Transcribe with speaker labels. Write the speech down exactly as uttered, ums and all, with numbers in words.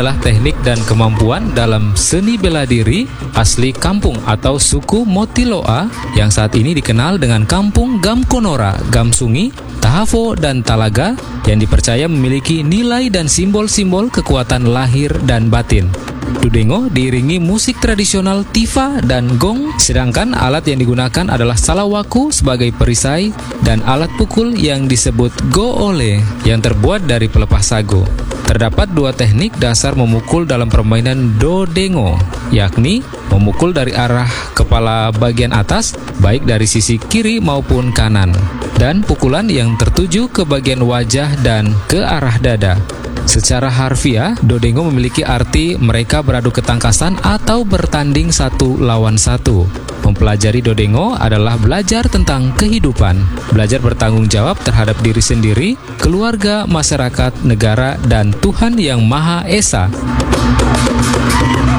Speaker 1: adalah teknik dan kemampuan dalam seni bela diri asli kampung atau suku Motiloa yang saat ini dikenal dengan Kampung Gamkonora, Gamsungi, Tahavo, dan Talaga yang dipercaya memiliki nilai dan simbol-simbol kekuatan lahir dan batin. Dudengo diiringi musik tradisional tifa dan gong, sedangkan alat yang digunakan adalah salawaku sebagai perisai dan alat pukul yang disebut goole yang terbuat dari pelepah sago. Terdapat dua teknik dasar memukul dalam permainan Dodengo, yakni memukul dari arah kepala bagian atas, baik dari sisi kiri maupun kanan, dan pukulan yang tertuju ke bagian wajah dan ke arah dada. Secara harfiah, Dodengo memiliki arti mereka beradu ketangkasan atau bertanding satu lawan satu. Mempelajari Dodengo adalah belajar tentang kehidupan, belajar bertanggung jawab terhadap diri sendiri, keluarga, masyarakat, negara, dan Tuhan Yang Maha Esa.